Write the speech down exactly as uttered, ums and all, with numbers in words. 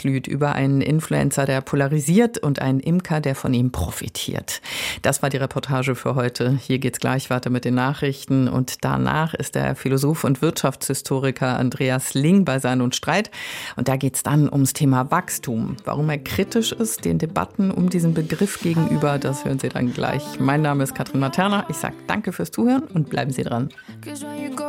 Lüth über einen Influencer, der polarisiert und einen Imker, der von ihm profitiert. Das war die Reportage für heute. Hier geht's gleich weiter mit den Nachrichten und danach ist der Philosoph und Wirtschaftshistoriker Andreas Ling bei Sein und Streit. Und da geht's dann ums Thema Wachstum. Warum er kritisch ist, den Debatten um diesen Begriff gegenüber, das hören Sie dann gleich. Mein Name ist Katrin Materna. Ich sage danke fürs Zuhören und bleiben Sie dran.